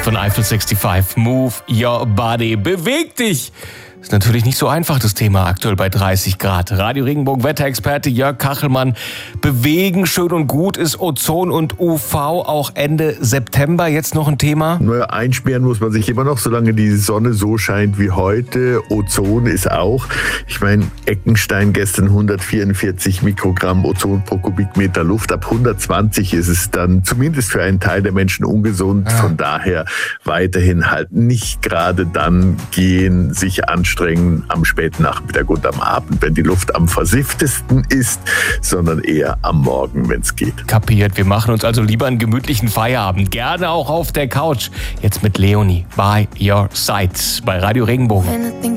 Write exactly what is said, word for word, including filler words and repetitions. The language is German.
von Eiffel fünfundsechzig. Move your body. Beweg dich! Ist natürlich nicht so einfach, das Thema aktuell bei dreißig Grad. Radio Regenbogen Wetterexperte Jörg Kachelmann. Bewegen schön und gut, ist Ozon und U V auch Ende September jetzt noch ein Thema? Naja, einsperren muss man sich immer noch, solange die Sonne so scheint wie heute. Ozon ist auch. Ich meine, Eckenstein gestern hundertvierundvierzig Mikrogramm Ozon pro Kubikmeter Luft. Ab hundertzwanzig ist es dann zumindest für einen Teil der Menschen ungesund. Ah. Von daher weiterhin halt nicht gerade dann gehen, sich anschauen, anstrengen am späten Nachmittag und am Abend, wenn die Luft am versifftesten ist, sondern eher am Morgen, wenn es geht. Kapiert. Wir machen uns also lieber einen gemütlichen Feierabend. Gerne auch auf der Couch. Jetzt mit Leonie. By your side. Bei Radio Regenbogen.